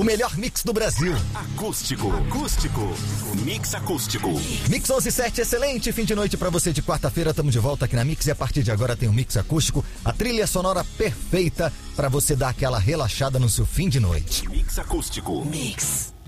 O melhor mix do Brasil. Acústico. Mix acústico. Mix 11:07, excelente fim de noite pra você de quarta-feira. Estamos de volta aqui na Mix e a partir de agora tem o Mix acústico, a trilha sonora perfeita pra você dar aquela relaxada no seu fim de noite. Mix acústico. Mix.